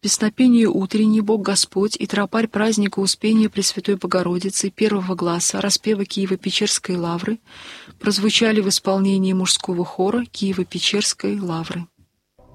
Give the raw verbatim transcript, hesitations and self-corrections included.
песнопению утренний Бог Господь и тропарь праздника Успения Пресвятой Богородицы первого гласа распева Киево-Печерской лавры прозвучали в исполнении мужского хора Киево-Печерской лавры.